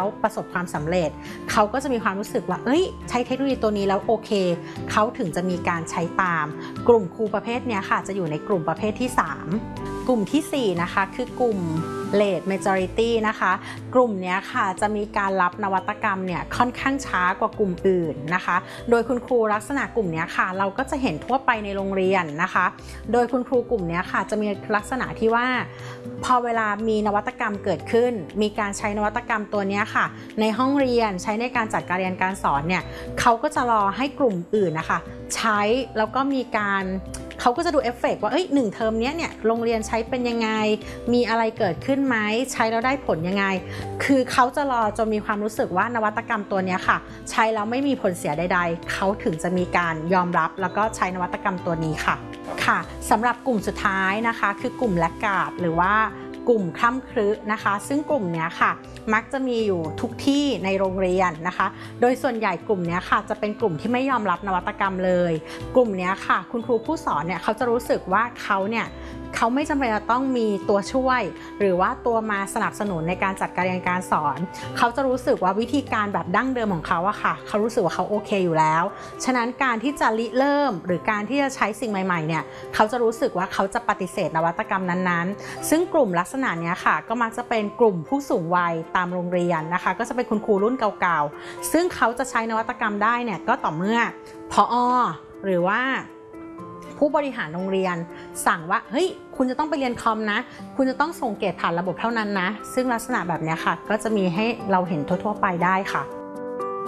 ประสบความสำเร็จเขาก็จะมีความรู้สึกว่าใช้เทคโนโลยีตัวนี้แล้วโอเคเขาถึงจะมีการใช้ตามกลุ่มครูประเภทนี้ค่ะจะอยู่ในกลุ่มประเภทที่3กลุ่มที่4นะคะคือกลุ่ม Late Majority นะคะกลุ่มนี้ค่ะจะมีการรับนวัตกรรมเนี่ยค่อนข้างช้ากว่ากลุ่มอื่นนะคะโดยคุณครูลักษณะกลุ่มนี้ค่ะเราก็จะเห็นทั่วไปในโรงเรียนนะคะโดยคุณครูกลุ่มนี้ค่ะจะมีลักษณะที่ว่าพอเวลามีนวัตกรรมเกิดขึ้นมีการใช้นวัตกรรมตัวนี้ค่ะในห้องเรียนใช้ในการจัดการเรียนการสอนเนี่ยเขาก็จะรอให้กลุ่มอื่นนะคะใช้แล้วก็มีการเขาก็จะดูเอฟเฟกต์ว่า1 เทอมนี้เนี่ยโรงเรียนใช้เป็นยังไงมีอะไรเกิดขึ้นไหมใช้แล้วได้ผลยังไงคือเขาจะรอจนมีความรู้สึกว่านวัตกรรมตัวนี้ค่ะใช้แล้วไม่มีผลเสียใดๆเขาถึงจะมีการยอมรับแล้วก็ใช้นวัตกรรมตัวนี้ค่ะสำหรับกลุ่มสุดท้ายนะคะคือกลุ่มแลกการ์ดหรือว่ากลุ่มคล่ำครึนะคะซึ่งกลุ่มนี้ค่ะมักจะมีอยู่ทุกที่ในโรงเรียนนะคะโดยส่วนใหญ่กลุ่มนี้ค่ะจะเป็นกลุ่มที่ไม่ยอมรับนวัตกรรมเลยกลุ่มนี้ค่ะคุณครูผู้สอนเนี่ยเขาจะรู้สึกว่าเขาไม่จำเป็นจะต้องมีตัวช่วยหรือว่าตัวมาสนับสนุนในการจัดการเรียนการสอนเขาจะรู้สึกว่าวิธีการแบบดั้งเดิมของเขาอะค่ะเขารู้สึกว่าเขาโอเคอยู่แล้วฉะนั้นการที่จะริเริ่มหรือการที่จะใช้สิ่งใหม่ๆเนี่ยเขาจะรู้สึกว่าเขาจะปฏิเสธนวัตกรรมนั้นๆซึ่งกลุ่มลักษณะนี้ค่ะก็มักจะเป็นกลุ่มผู้สูงวัยตามโรงเรียนนะคะก็จะเป็นคุณครูรุ่นเก่าๆซึ่งเขาจะใช้นวัตกรรมได้เนี่ยก็ต่อเมื่อผอ.หรือว่าผู้บริหารโรงเรียนสั่งว่าคุณจะต้องไปเรียนคอมนะคุณจะต้องส่งเกรดผ่านระบบเท่านั้นนะซึ่งลักษณะแบบนี้ค่ะก็จะมีให้เราเห็นทั่วๆไปได้ค่ะ